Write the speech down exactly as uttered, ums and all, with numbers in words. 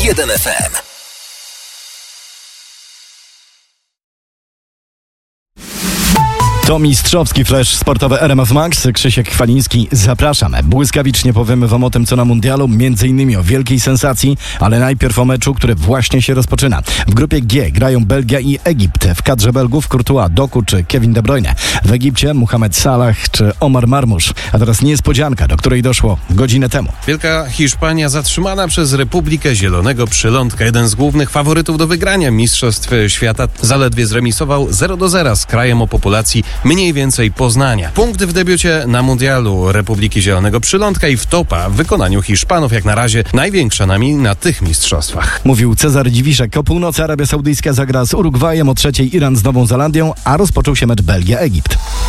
jeden F M. To mistrzowski flash sportowy R M F Max. Krzysiek Chwaliński, zapraszamy. Błyskawicznie powiemy wam o tym, co na mundialu, między innymi o wielkiej sensacji, ale najpierw o meczu, który właśnie się rozpoczyna. W grupie G grają Belgia i Egipt. W kadrze Belgów Courtois, Doku czy Kevin De Bruyne. W Egipcie Mohamed Salah czy Omar Marmusz. A teraz niespodzianka, do której doszło godzinę temu. Wielka Hiszpania zatrzymana przez Republikę Zielonego Przylądka. Jeden z głównych faworytów do wygrania Mistrzostw Świata zaledwie zremisował zero do zera z krajem o populacji mniej więcej Poznania. Punkt w debiucie na mundialu Republiki Zielonego Przylądka i wtopa w wykonaniu Hiszpanów, jak na razie największa nami na tych mistrzostwach. Mówił Cezar Dziwiszek. O północy Arabia Saudyjska zagra z Urugwajem, o trzeciej Iran z Nową Zelandią, a rozpoczął się mecz Belgia-Egipt.